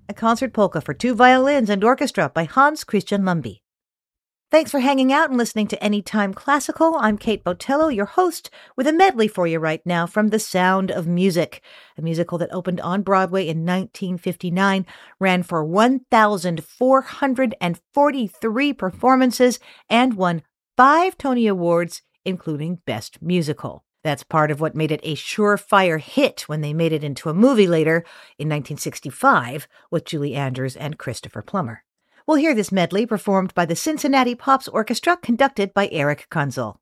a concert polka for 2 violins and orchestra by Hans Christian Lumby. Thanks for hanging out and listening to Anytime Classical. I'm Kate Botello, your host, with a medley for you right now from The Sound of Music, a musical that opened on Broadway in 1959, ran for 1,443 performances, and won 5 Tony Awards, including Best Musical. That's part of what made it a surefire hit when they made it into a movie later in 1965 with Julie Andrews and Christopher Plummer. We'll hear this medley performed by the Cincinnati Pops Orchestra, conducted by Eric Kunzel.